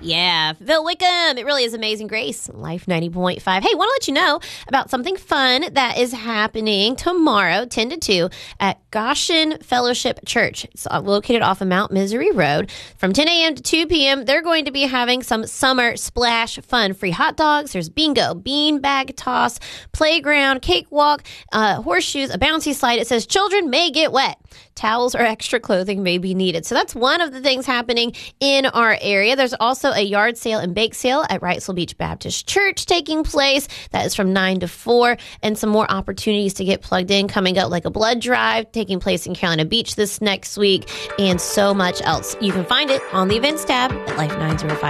Yeah, Phil Wickham. It really is Amazing Grace, Life 90.5. Hey, want to let you know about something fun that is happening tomorrow, 10 to 2, at Goshen Fellowship Church. It's located off of Mount Misery Road. From 10 a.m. to 2 p.m., they're going to be having some summer splash fun. Free hot dogs, there's bingo, bean bag toss, playground, cakewalk, horseshoes, a bouncy slide. It says children may get wet. Towels or extra clothing may be needed. So that's one of the things happening in our area. There's also a yard sale and bake sale at Wrightsville Beach Baptist Church taking place. That is from 9 to 4. And some more opportunities to get plugged in coming up, like a blood drive taking place in Carolina Beach this next week, and so much else. You can find it on the events tab at Life 905.